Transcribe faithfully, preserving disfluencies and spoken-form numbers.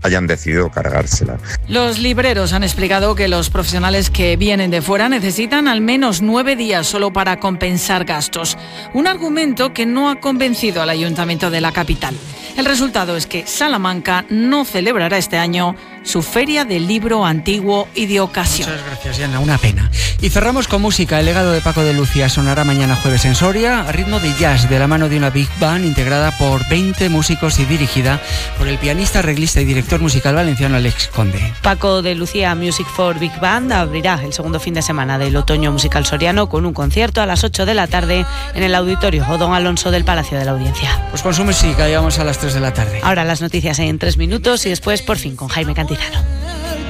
hayan decidido cargársela. Los libreros han explicado que los profesionales que vienen de fuera necesitan al menos nueve días solo para compensar gastos. Un argumento que no ha convencido al Ayuntamiento de la capital. El resultado es que Salamanca no celebrará este año su Feria del Libro Antiguo y de Ocasión. Muchas gracias, Diana, una pena. Y cerramos con música. El legado de Paco de Lucía sonará mañana jueves en Soria a ritmo de jazz de la mano de una big band integrada por veinte músicos y dirigida por el pianista, arreglista y director musical valenciano Alex Conde. Paco de Lucía Music for Big Band abrirá el segundo fin de semana del otoño musical soriano con un concierto a las ocho de la tarde en el Auditorio Odón Alonso del Palacio de la Audiencia. Pues con su música llegamos a las tres de la tarde. Ahora las noticias en tres minutos y después por fin con Jaime Cantizano.